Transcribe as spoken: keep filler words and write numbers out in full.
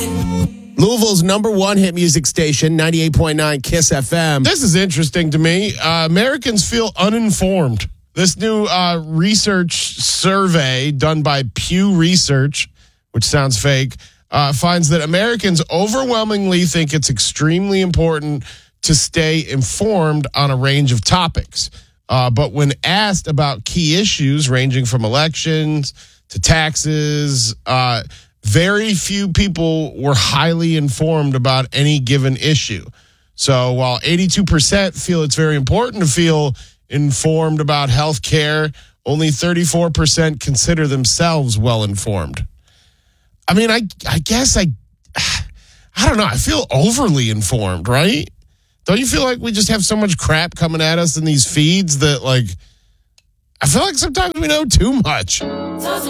Louisville's number one hit music station, ninety-eight point nine KISS F M. This is interesting to me. Uh, Americans feel uninformed. This new uh, research survey done by Pew Research, which sounds fake, uh, finds that Americans overwhelmingly think it's extremely important to stay informed on a range of topics. Uh, but when asked about key issues ranging from elections to taxes, uh, very few people were highly informed about any given issue. So while eighty-two percent feel it's very important to feel informed about health care, only thirty-four percent consider themselves well informed. I mean, I I guess I, I don't know. I feel overly informed, right? Don't you feel like we just have so much crap coming at us in these feeds that, like, I feel like sometimes we know too much?